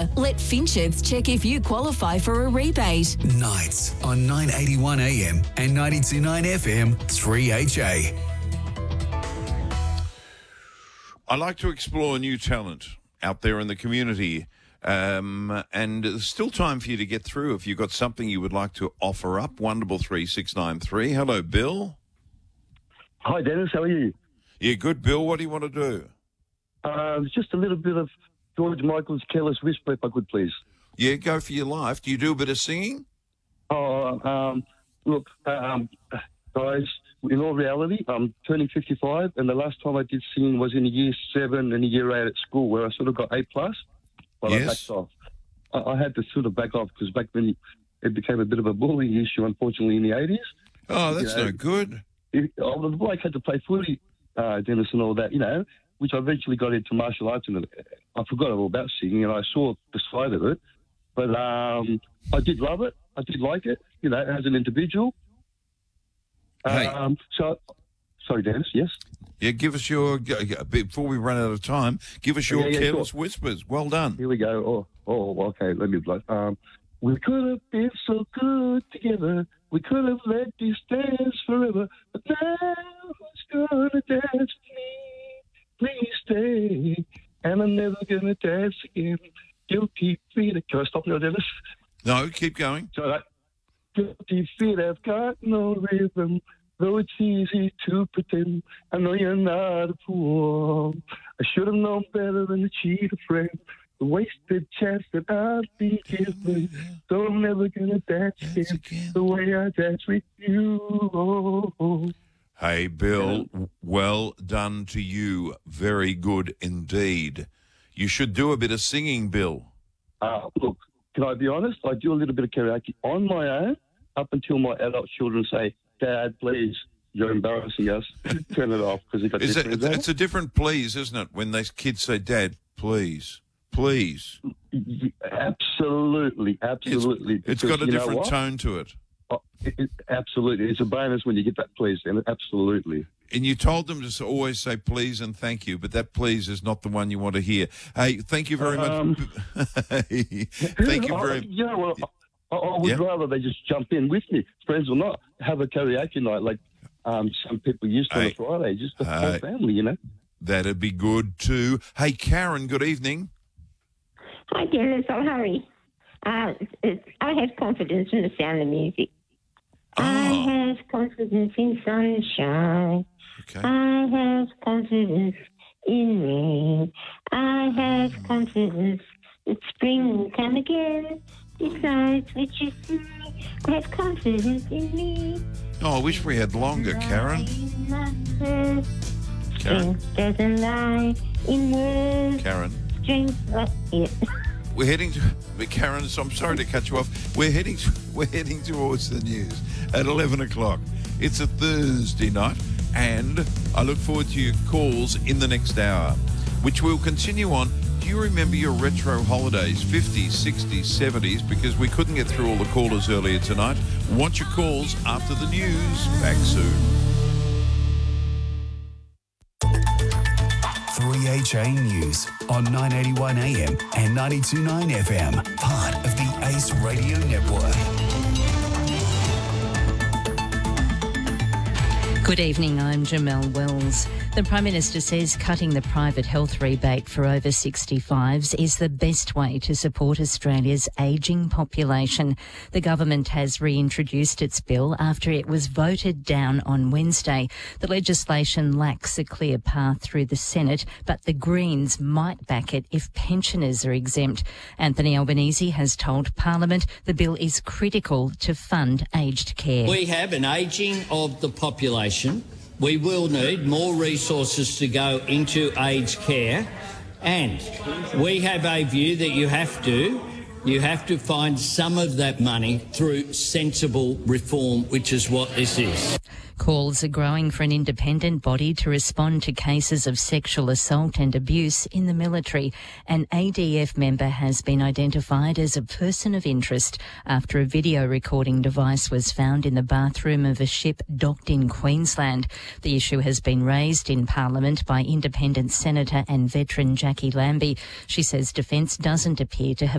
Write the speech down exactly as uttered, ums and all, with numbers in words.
offer. Let Finchets check if you qualify for a rebate. Nights on nine eighty-one A M and ninety-two point nine F M three H A. I like to explore new talent out there in the community, um, and there's still time for you to get through if you've got something you would like to offer up. one double three six nine three. Hello, Bill. Hi, Dennis. How are you? Yeah, good, Bill. What do you want to do? Uh, just a little bit of George Michael's Careless Whisper, if I could, please. Yeah, go for your life. Do you do a bit of singing? Oh, um, look, um, guys, in all reality, I'm turning fifty-five, and the last time I did singing was in year seven and year eight at school, where I sort of got A plus, but Yes. I backed off. I, I had to sort of back off because back then it became a bit of a bullying issue, unfortunately, in the eighties. Oh, that's You know, no good. It, oh, the bloke had to play footy, uh, Dennis, and all that, you know, which I eventually got into martial arts, and I forgot all about singing, and I saw the side of it. But um, I did love it. I did like it, you know, as an individual. Hey. Um, so, sorry, Dennis, yes? Yeah, give us your, before we run out of time, give us your Yeah, yeah, Careless sure. Whispers. Well done. Here we go. Oh, oh, okay, let me blow. Um, we could have been so good together. We could have let this dance forever. But now who's gonna dance with me? Please stay. And I'm never gonna dance again. Guilty feet. Can I stop now, Dennis? No, keep going. So that guilty feet have got no rhythm. Though it's easy to pretend, I know you're not a fool. I should have known better than to cheat a friend. The wasted chance that I've been given. So I'm never gonna dance again the way I dance with you. Oh, oh. Hey, Bill, well done to you. Very good indeed. You should do a bit of singing, Bill. Uh, look, can I be honest? I do a little bit of karaoke on my own up until my adult children say, Dad, please, you're embarrassing us. Turn it off because it got Is it, different. it's a different please, isn't it, when those kids say, Dad, please, please. Absolutely, absolutely. It's Because got a you know different what? tone to it. Oh, it, it, absolutely. It's a bonus when you get that please, and absolutely. And you told them to always say please and thank you, but that please is not the one you want to hear. Hey, thank you very Um, much. Thank you Oh, very You know what? I, I would Yeah. rather they just jump in with me, friends or not, have a karaoke night like um, some people used to Hey. on a Friday, just the Hey. whole family, you know. That'd be good too. Hey, Karen, good evening. Hi, Dennis. I'll hurry. Uh, it's, I have confidence in the sound of music. I Oh, have confidence in sunshine. okay. I have confidence in rain. I have confidence that spring will come again. Besides which you see, I have confidence in me. Oh, I wish we had longer, Karen. Karen, Strength doesn't lie in words. Karen. Strength, uh, yeah. We're heading to Karen. So I'm sorry to cut you off. We're heading. To, we're heading towards the news at eleven o'clock. It's a Thursday night, and I look forward to your calls in the next hour, which we'll continue on. Do you remember your retro holidays, fifties, sixties, seventies? Because we couldn't get through all the callers earlier tonight. Want your calls after the news. Back soon. three H A News on nine eighty-one A M and ninety-two point nine F M, part of the Ace Radio Network. Good evening, I'm Jamelle Wells. The Prime Minister says cutting the private health rebate for over sixty-fives is the best way to support Australia's ageing population. The government has reintroduced its bill after it was voted down on Wednesday. The legislation lacks a clear path through the Senate, but the Greens might back it if pensioners are exempt. Anthony Albanese has told Parliament the bill is critical to fund aged care. We have an ageing of the population. We will need more resources to go into aged care, and we have a view that you have to you have to find some of that money through sensible reform, which is what this is. Calls are growing for an independent body to respond to cases of sexual assault and abuse in the military. An A D F member has been identified as a person of interest after a video recording device was found in the bathroom of a ship docked in Queensland. The issue has been raised in Parliament by independent Senator and veteran Jackie Lambie. She says Defence doesn't appear to have